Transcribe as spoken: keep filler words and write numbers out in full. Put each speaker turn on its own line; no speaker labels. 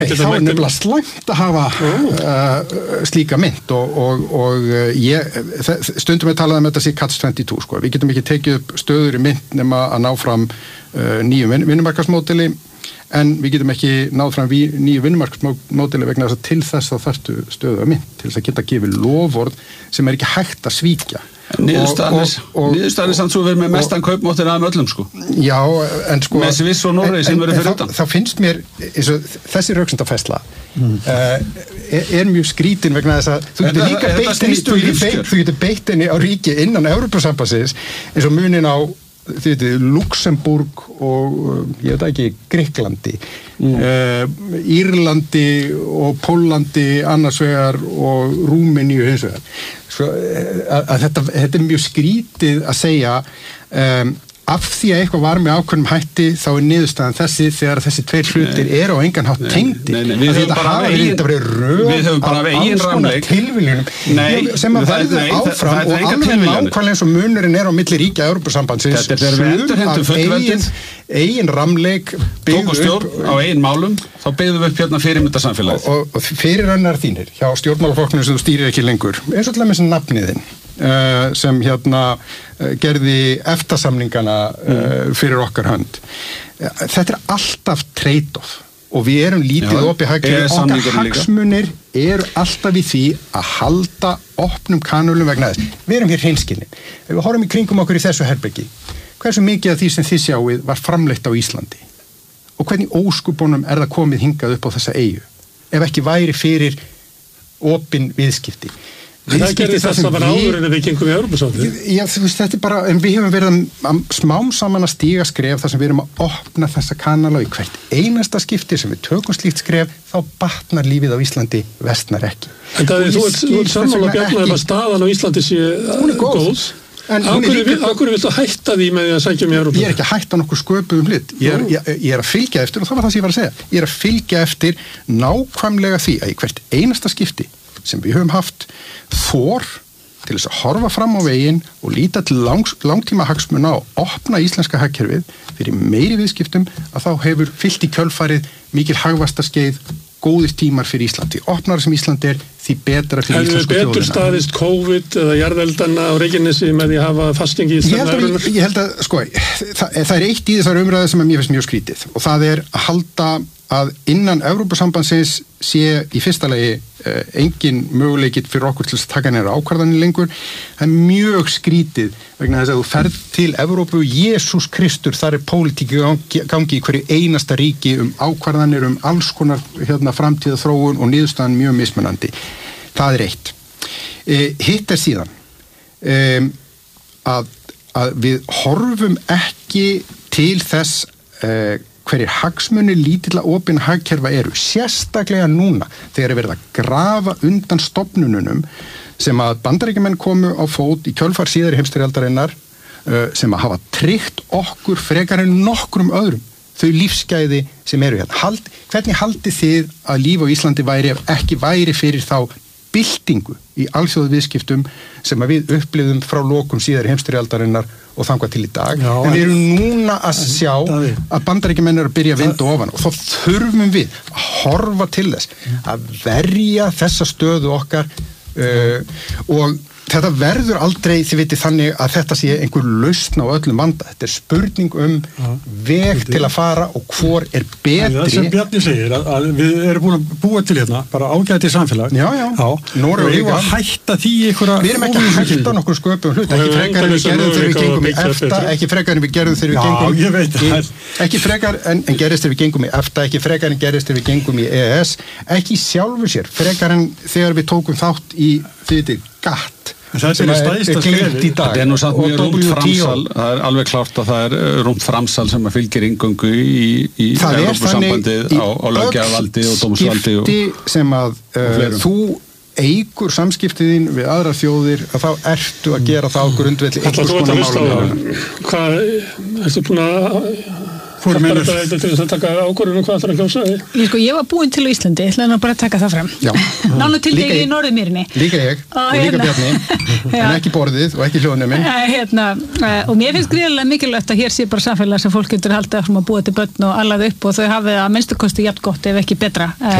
Þá er nefnilega slæmt að hafa uh, slíka mynt og, og, og ég, stundum við talaði um þetta sé catch twenty-two, sko. Við getum ekki tekið upp stöður í mynt nema að ná fram uh, nýjum vinnumarkaðsmódeli, en við getum ekki náð fram ví, nýju vinnumarkaðsmódeli vegna þess að til þess þá þarftu stöðu að mynt, til þess að geta gefið lofvörð sem er ekki hægt að svíkja.
Niðurstaðan er samt svo verið með mestan kaupmáttir af öllum, sko.
Já, en sko
með Sviss og Noregi sem verið fyrir utan.
Þá finnst mér eins og þessi röksemdafærsla mm. uh, er, er mjög skrítin vegna þess að þú getur líka beitt henni þú getur beitt, þú getur beitt henni á ríki innan Evrópusambandsins eins og munin á þið veitir, Luxemburg og ég veit ekki, Grikklandi mm. uh, Írlandi og Póllandi annars vegar og Rúmeníu hins vegar. Svo, að, að þetta, þetta er mjög skrítið að segja um, af því að eitthvað var með ákveðnum hætti þá er niðurstaðan þessi þegar þessi tveir hlutir eru á engan hátt tengdir.
Nei, nei, við höfum bara af eigin ramleik
tilviljunum sem að verður áfram og alveg nákvæmlega eins og munurinn er á milli ríkja Evrópusambandsins af eigin, eigin ramleik
tók og stjórn á eigin málum þá byggðum við upp hérna fyrirmyndarsamfélagið.
Og, og, og fyrirrönnar þínir hjá stjórnmálaflokknum sem þú stýrir ekki lengur eins og til dæmis nafniðinn Uh, sem hérna uh, gerði EFTA-samningana uh, mm. fyrir okkar hönd. Uh, þetta er alltaf trade-off og við erum lítið opið hagkerfi, okkar hagsmunir eru alltaf í því að halda opnum kanulum vegna þess. Við erum hér hreinskilin. Ef við horfum í kringum okkur í þessu herbergi, hversu mikið af því sem þið sjáið var framleitt á Íslandi? Og hvernig óskupunum er það komið hingað upp á þessa eyju? Ef ekki væri fyrir opin viðskipti.
Það gerir þess að vera áður en við gengum í Evrópusambandið.
Já, þú veist, þetta er bara, en við hefum verið að smám saman að stíga skref þar sem við erum að opna þessa kanala í hvert einasta skipti sem við tökum slíkt skref, þá batnar lífið á Íslandi, vestnar ekki.
En það er, þú ert sammála Bjarni að staðan á Íslandi sé góð. En akkur viltu hætta því með því að sækja um í Evrópusambandið?
Ég er ekki að hætta nokkuð sköpuðum hlut. Ég er, ég, ég er að fylgja eftir, og það var það sem ég var að segja, ég er að fylgja eftir nákvæmlega því að í hvert einasta skipti sem við höfum haft þor til þess að horfa fram á veginn og líta til langs, langtíma hagsmuna og opna íslenska hagkerfið fyrir meiri viðskiptum að þá hefur fyllt í kjölfarið mikil hagvaxtarskeið, góðir tímar fyrir Íslandi. Opnar sem Íslandi er, því betra fyrir íslensku þjóðina.
En betur staðist COVID eða jarðeldana á Reykjanesi með því að hafa fastingi í
Íslandi? Ég held að, sko, það, það er eitt í þessar umræðu sem mér finnst mjög skrítið og það er að halda að innan Evrópusambandsins sé í fyrsta lagi uh, engin möguleikit fyrir okkur til að taka neina ákvarðanir lengur. Það er mjög skrítið vegna þess að þú ferð til Evrópu, Jesús Kristur, þar er pólitík í gangi, gangi í hverju einasta ríki um ákvarðanir, um alls konar hérna, framtíða þróun og niðurstaðan mjög mismunandi. Það er eitt. Uh, hitt er síðan um, að, að við horfum ekki til þess uh, hverjir hagsmunir lítilla opin hagkerfa eru, sérstaklega núna þegar er verið að grafa undan stofnununum sem að Bandaríkjamenn komu á fót í kjölfar síðari heimsstyrjaldarinnar sem að hafa tryggt okkur frekar en nokkrum öðrum þau lífsgæði sem eru hérna. Hald, hvernig haldið þið að líf á Íslandi væri ef ekki væri fyrir þá byltingu í alþjóðu viðskiptum sem að við upplifðum frá lokum síðari heimsstyrjaldarinnar og þangað til í dag. Já, en við erum núna að sjá að Bandaríkjamenn eru að byrja að vinda ofan og þá þurfum við að horfa til þess að verja þessa stöðu okkar uh, og þetta verður aldrei, þið vitið þannig að þetta sé einhver lausn á öllum vanda. Þetta er spurning um ja, veg til að fara og hvor er betri.
Það sem Bjarni segir, að, að við erum búin að búa til hérna, bara ágæti samfélag.
Já, já.
já. Noreg og að hætta því einhverja...
Við erum ekki að hætta nokkur sköpum hlut, ekki frekar en við gerðum þegar við gengum í EFTA, ekki frekar en við gerðum þegar við gengum
í... Já, ég veit það.
Ekki frekar en, en gerðist þegar við gengum í EFTA, ekki frekar en gerðist þegar við gengum í E E S, ekki sjálfu sér, frekar en þegar við tókum þátt í, þið vitið, GATT.
Það er stæðsta skrefi.
Það er nú samt mjög rúmt framsal, það er alveg klárt að það er rúmt framsal sem að fylgir inngöngu í, í Evrópusambandið á, á löggjafarvaldi og dómsvaldi og
skipti sem að uh, þú eigur samskiptiðin við aðrar þjóðir að þá ertu að gera það á grundvelli
einhvers konar mála. Hvað, ertu búin að bara þetta til þess að taka ákvörðun og hvað þarf að kjósa.
Ég, sko, ég var búin til á Íslandi, ég ætlaði nú bara að taka það fram. Nánu til degi í Norðurmýrinni.
Líka ég, og, og líka hérna, Bjarni, en ekki borðið og ekki hljóðnuminn.
Hérna, og mér finnst gríðarlega mikilvægt að hér sé bara samfélag sem fólk getur haldið að búa til börn og alveg upp og þau hafið að minnstu kosti jafn gott ef ekki betra.